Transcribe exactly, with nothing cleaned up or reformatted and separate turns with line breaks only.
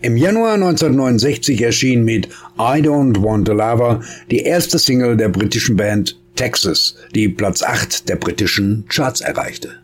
Im Januar neunzehnhundertneunundsechzig erschien mit I Don't Want a Lover die erste Single der britischen Band Texas, die Platz acht der britischen Charts erreichte.